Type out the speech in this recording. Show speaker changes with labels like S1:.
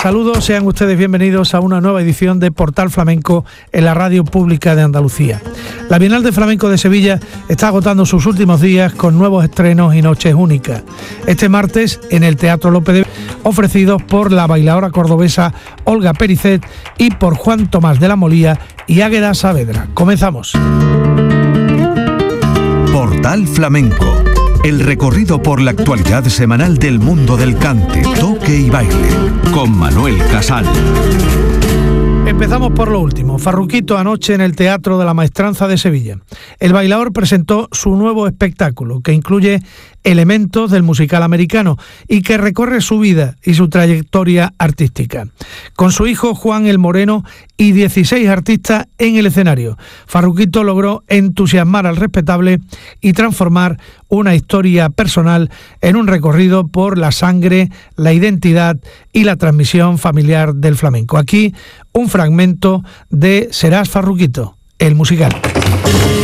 S1: Saludos, sean ustedes bienvenidos a una nueva edición de Portal Flamenco en la Radio Pública de Andalucía. La Bienal de Flamenco de Sevilla está agotando sus últimos días con nuevos estrenos y noches únicas. Este martes en el Teatro Lope de Vega, ofrecidos por la bailadora cordobesa Olga Pericet y por Juan Tomás de la Molía y Águeda Saavedra. Comenzamos.
S2: Portal Flamenco. El recorrido por la actualidad semanal del mundo del cante, toque y baile, con Manuel Casal.
S1: Empezamos por lo último. Farruquito anoche en el Teatro de la Maestranza de Sevilla. El bailador presentó su nuevo espectáculo, que incluye elementos del musical americano y que recorre su vida y su trayectoria artística. Con su hijo Juan el Moreno y 16 artistas en el escenario, Farruquito logró entusiasmar al respetable y transformar una historia personal en un recorrido por la sangre, la identidad y la transmisión familiar del flamenco. Aquí un fragmento de Serás Farruquito, el musical.